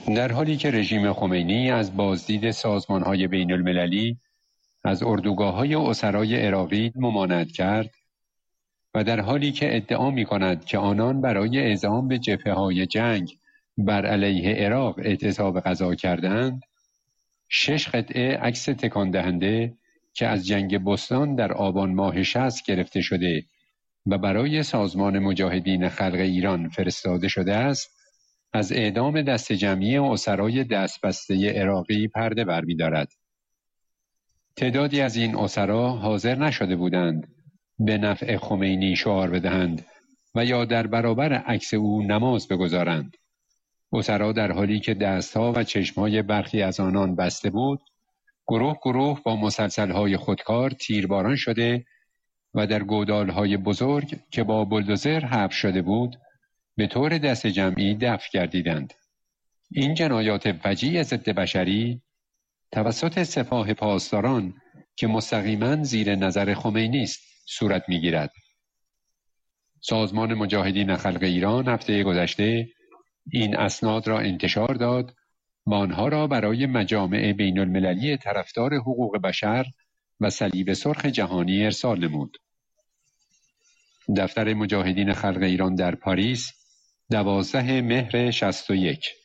در حالی که رژیم خمینی از بازدید سازمان‌های بین‌المللی از اردوگاه‌های اسرای عراقی ممانعت کرد و در حالی که ادعا می‌کند که آنان برای اعزام به جبهه‌های جنگ بر علیه عراق اعتصاب غذا کردند، 6 قطعه عکس تکان دهنده که از جنگ بستان در آبان ماه 60 گرفته شده و برای سازمان مجاهدین خلق ایران فرستاده شده است، از اعدام دست جمعی اسرای دستبسته عراقی پرده برمی‌دارد. تعدادی از این اسرا حاضر نشده بودند به نفع خمینی شعار بدهند و یا در برابر عکس او نماز بگذارند. اسرا در حالی که دستها و چشمهای برخی از آنان بسته بود، گروه گروه با مسلسلهای خودکار تیرباران شده و در گودالهای بزرگ که با بلدوزر حبس شده بود به طور دست جمعی دفن گردیدند. این جنایات فجیع ضد بشری توسط سپاه پاسداران که مستقیما زیر نظر خمینی است صورت می‌گیرد. سازمان مجاهدین خلق ایران هفته گذشته این اسناد را انتشار داد و آنها را برای مجامع بین المللی طرفدار حقوق بشر و صلیب سرخ جهانی ارسال نمود. دفتر مجاهدین خلق ایران در پاریس 12 مهر 61